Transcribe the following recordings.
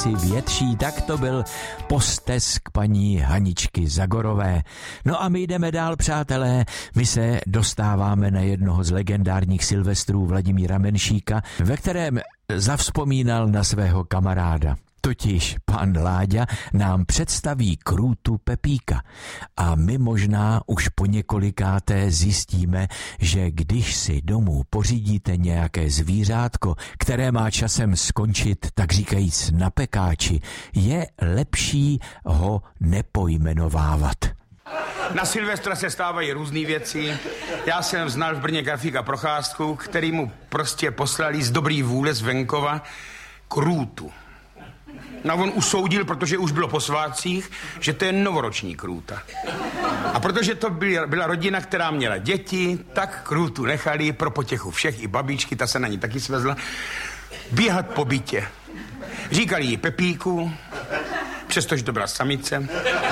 si větší. Tak to byl postesk paní Haničky Zagorové. No a my jdeme dál, přátelé. My se dostáváme na jednoho z legendárních Silvestrů Vladimíra Menšíka, ve kterém zavzpomínal na svého kamaráda. Totiž pan Láďa nám představí Krůtu Pepíka. A my možná už po několikáté zjistíme, že když si domů pořídíte nějaké zvířátko, které má časem skončit, tak říkajíc na pekáči, je lepší ho nepojmenovávat. Na Silvestra se stávají různé věci. Já jsem znal v Brně grafika Procházku, který mu prostě poslali z dobrý vůle z venkova Krůtu. No on usoudil, protože už bylo po svátcích, že to je novoroční Krůta. A protože to byla rodina, která měla děti, tak Krůtu nechali pro potěchu všech, i babičky, ta se na ní taky svezla, běhat po bytě. Říkali jí Pepíku, přestože to byla samice.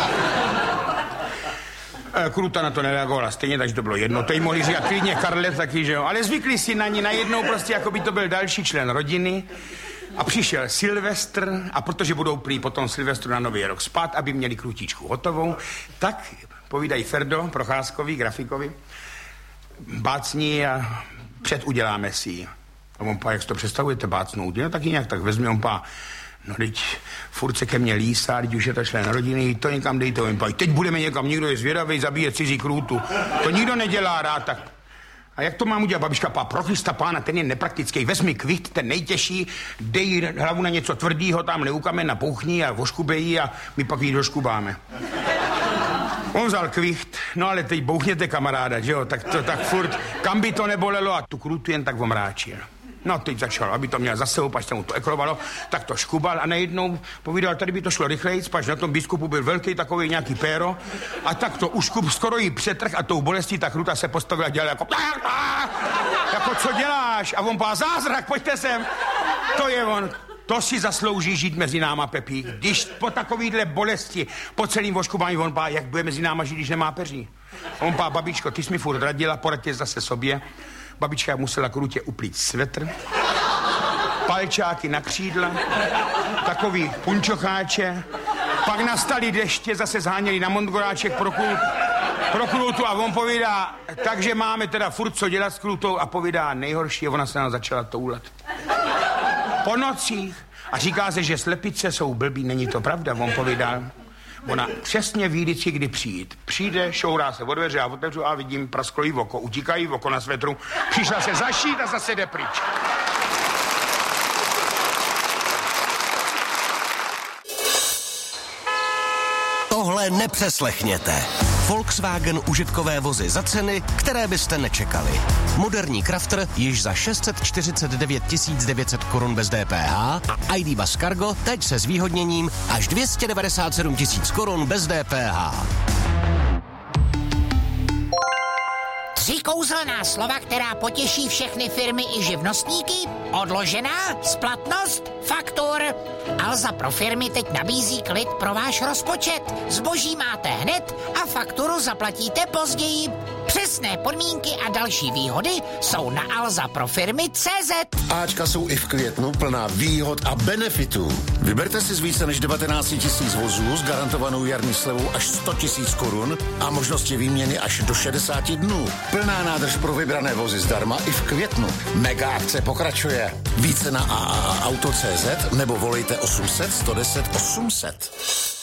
Krůta na to nereagovala stejně, takže to bylo jedno. To jí mohli říkat klidně Karle taky, že jo. Ale zvykli si na ní najednou prostě, jako by to byl další člen rodiny. A přišel Silvestr a protože budou prý potom Silvestru na Nový rok spát, aby měli krůtičku hotovou, tak povídají Ferdo Procházkovi, grafikovi, bácní a předuděláme si ji. A on pá, jak si to představujete bácnout? No taky nějak tak vezme, on pá, no teď furt se ke mně lísá, teď už je to člen rodiny, to někam dejte, on pá, teď budeme někam, někdo je zvědavej, zabíjet cizí Krůtu. To nikdo nedělá rád, tak. A jak to mám udělat, babička? Pro Krista pána, ten je nepraktický. Vezmi kvicht, ten nejtěžší, dej hlavu na něco tvrdýho, tam neukamen, napouchni a voškubej a my pak ji doškubáme. On vzal kvicht, no ale teď bouchněte kamaráda, že jo, tak furt, kam by to nebolelo a tu Krůtu jen tak omráčil. No teď začal, aby to měl zase opač, se mu to ekrovalo, tak to škubal a najednou povídal, tady by to šlo rychlejc, pač na tom biskupu byl velký takový nějaký péro a tak to uškup, skoro jí přetrh a tou bolestí ta Krůta se postavila a dělala jako co děláš? A on pá, zázrak, pojďte sem. To je on. To si zaslouží žít mezi náma, Pepík. Když po takovýhle bolesti, po celým voškubání, on pá, jak bude mezi náma žít, když nemá peří. On pá, babičko, ty jsi mi furt radila, poradě zase sobě. Babička musela Krůtě uplít svetr, palčáky na křídla, takový punčocháče, pak nastaly deště, zase zháněli na Montgoráček pro Krůtu a on povídá, takže máme teda furt co dělat s Krůtou a povídá nejhorší, ona se nám začala toulat. Po nocích a říká se, že slepice jsou blbý, není to pravda, on povídá. Ona přesně ví vždycky, kdy přijít. Přijde, šourá se o dveře, já otevřu a vidím prasklo jí v oko, utíkají v oko na svetru. Přišla se zašít a zase jde pryč. Tohle nepřeslechněte. Volkswagen užitkové vozy za ceny, které byste nečekali. Moderní Crafter již za 649 900 korun bez DPH a ID Buzz Cargo teď se zvýhodněním až 297 000 korun bez DPH. 3 kouzelná slova, která potěší všechny firmy i živnostníky? Odložená, splatnost, faktur. Alza pro firmy teď nabízí klid pro váš rozpočet. Zboží máte hned a fakturu zaplatíte později. Přesné podmínky a další výhody jsou na alzaprofirmy.cz. Ačka jsou i v květnu plná výhod a benefitů. Vyberte si z více než 19 000 vozů s garantovanou jarní slevou až 100 000 korun a možnosti výměny až do 60 dnů. Plná nádrž pro vybrané vozy zdarma i v květnu. Mega akce pokračuje. Více na AAA Auto.cz nebo volejte 800 110 800.